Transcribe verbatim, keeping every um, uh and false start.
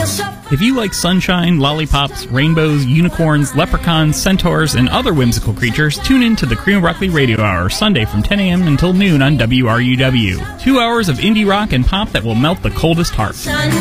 If you like sunshine, lollipops, rainbows, unicorns, leprechauns, centaurs, and other whimsical creatures, tune in to the Cream of Broccoli Radio Hour, Sunday from ten a.m. until noon on W R U W. Two hours of indie rock and pop that will melt the coldest heart.